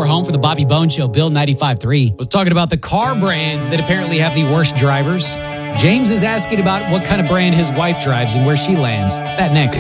home for the Bobby Bone Show. Bill 95.3 was talking about the car brands that apparently have the worst drivers. James is asking about what kind of brand his wife drives and where she lands. That next.